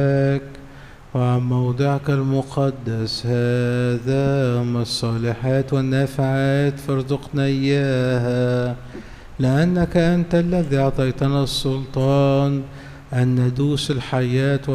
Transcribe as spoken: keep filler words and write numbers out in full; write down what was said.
وعن موضعك المقدس هذا من الصالحات والنافعات فارزقنا إياها، لأنك أنت الذي أعطيتنا السلطان أن ندوس الحياة